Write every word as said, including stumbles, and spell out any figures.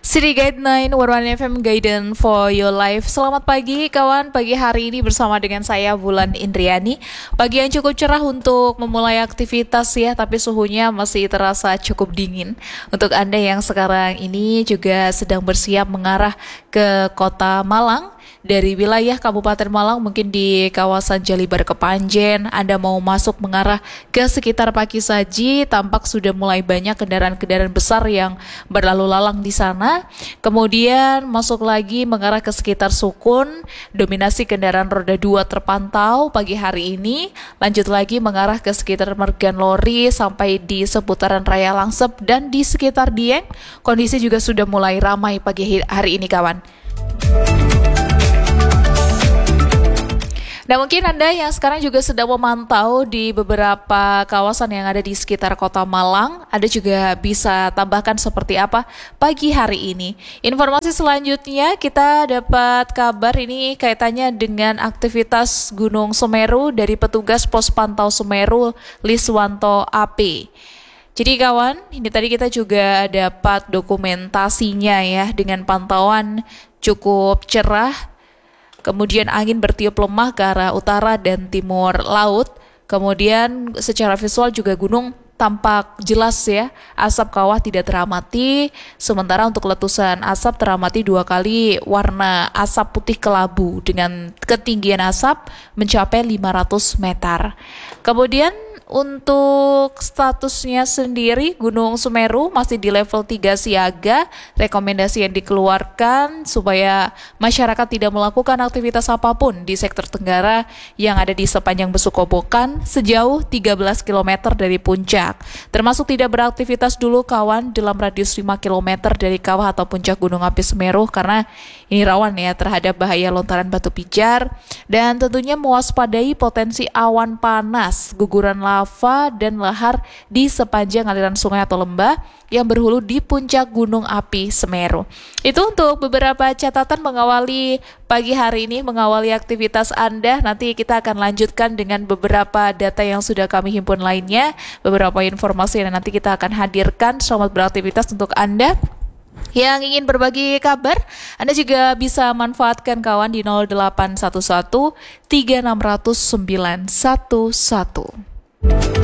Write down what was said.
City Guide sembilan, Warwan F M Guidance for Your Life. Selamat pagi kawan, pagi hari ini bersama dengan saya Wulan Indriani. Pagi yang cukup cerah untuk memulai aktivitas ya, tapi suhunya masih terasa cukup dingin. Untuk Anda yang sekarang ini juga sedang bersiap mengarah ke kota Malang, dari wilayah Kabupaten Malang mungkin di kawasan Jalibar Kepanjen, Anda mau masuk mengarah ke sekitar Pakisaji, tampak sudah mulai banyak kendaraan-kendaraan besar yang berlalu lalang di sana. Kemudian masuk lagi mengarah ke sekitar Sukun, dominasi kendaraan roda dua terpantau pagi hari ini. Lanjut lagi mengarah ke sekitar Mergan Lori sampai di seputaran Raya Langsep dan di sekitar Dieng, kondisi juga sudah mulai ramai pagi hari ini kawan. Nah, mungkin Anda yang sekarang juga sedang memantau di beberapa kawasan yang ada di sekitar kota Malang, Anda juga bisa tambahkan seperti apa pagi hari ini. Informasi selanjutnya kita dapat kabar ini kaitannya dengan aktivitas Gunung Semeru dari petugas Pos Pantau Semeru Liswanto A P. Jadi kawan, ini tadi kita juga dapat dokumentasinya ya dengan pantauan cukup cerah. Kemudian angin bertiup lemah ke arah utara dan timur laut. Kemudian secara visual juga gunung tampak jelas ya, asap kawah tidak teramati. Sementara untuk letusan asap teramati dua kali warna asap putih kelabu dengan ketinggian asap mencapai lima ratus meter. Kemudian untuk statusnya sendiri Gunung Semeru masih di level tiga siaga. Rekomendasi yang dikeluarkan supaya masyarakat tidak melakukan aktivitas apapun di sektor tenggara yang ada di sepanjang Besuk Kobokan sejauh tiga belas kilometer dari puncak. Termasuk tidak beraktivitas dulu kawan dalam radius lima kilometer dari kawah atau puncak Gunung Api Semeru karena ini rawan ya terhadap bahaya lontaran batu pijar, dan tentunya mewaspadai potensi awan panas, guguran lava dan lahar di sepanjang aliran sungai atau lembah yang berhulu di puncak Gunung Api Semeru. Itu untuk beberapa catatan mengawali pagi hari ini, mengawali aktivitas Anda. Nanti kita akan lanjutkan dengan beberapa data yang sudah kami himpun lainnya, beberapa informasi yang nanti kita akan hadirkan. Selamat beraktivitas untuk Anda yang ingin berbagi kabar. Anda juga bisa manfaatkan kawan di nol delapan satu satu tiga enam nol nol sembilan satu satu.